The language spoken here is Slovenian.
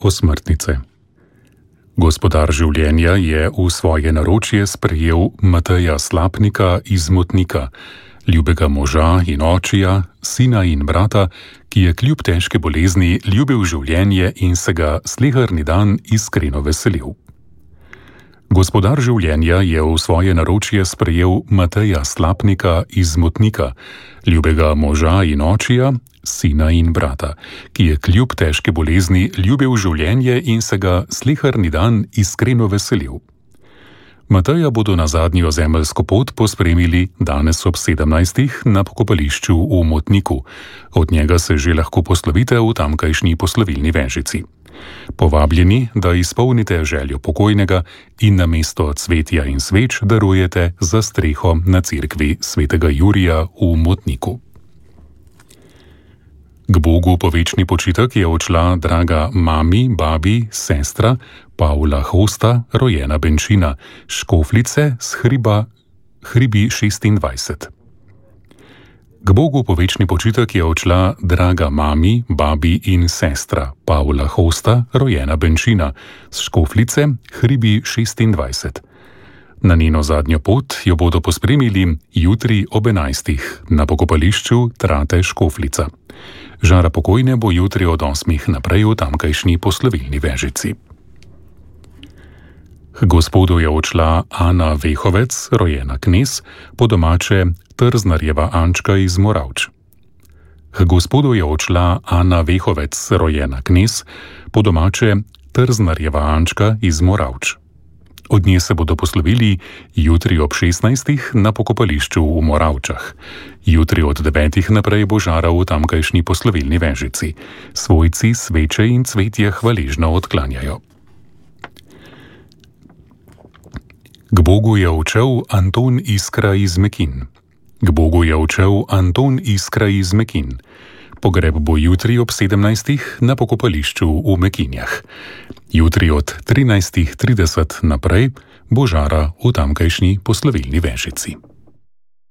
Osmrtnice. Gospodar življenja je v svoje naročje sprejel Mateja Slapnika iz Motnika, ljubega moža in očija, sina in brata, ki je kljub težke bolezni ljubil življenje in se ga sleherni dan iskreno veselil. Gospodar življenja je v svoje naročje sprejel Mateja Slapnika iz Motnika, ljubega moža in očija, sina in brata, ki je kljub težke bolezni ljubil življenje in se ga sleherni dan iskreno veselil. Mateja bodo na zadnjo zemeljsko pot pospremili danes ob 17. na pokopališču v Motniku. Od njega se že lahko poslovite v tamkajšnji poslovilni vežici. Povabljeni, da izpolnite željo pokojnega in namesto cvetja in sveč darujete za streho na cerkvi svetega Jurija v Motniku. K Bogu po večni počitek je odšla draga mami, babi, sestra Pavla Hosta, rojena Benčina, Škoflice s hribi 26. K Bogu po večni počitek je odšla draga mami, babi in sestra Pavla Hosta, rojena Benčina, s Škoflice, hribi 26. Na njeno zadnjo pot jo bodo pospremili jutri ob 11. na pokopališču Trate Škoflica. Žara pokojne bo jutri od 8. naprej v tamkajšnji poslovilni vežici. K Gospodu je odšla Ana Vehovec, rojena Knez, po domače Trznarjeva Ančka iz Moravč. K Gospodu je odšla Ana Vehovec, rojena Knez, po domače Trznarjeva Ančka iz Moravč. Od nje se bodo poslovili jutri ob 16. na pokopališču v Moravčah. Jutri od 9. naprej bo žara v tamkajšnji poslovilni vežici. Svojci sveče in cvetje hvaležno odklanjajo. K Bogu je odšel Anton Iskra iz Mekin. K Bogu je odšel Anton Iskra iz Mekin. Pogreb bo jutri ob 17. na pokopališču v Mekinjah. Jutri od 13.30 naprej bo žara v tamkajšnji poslovilni vežici.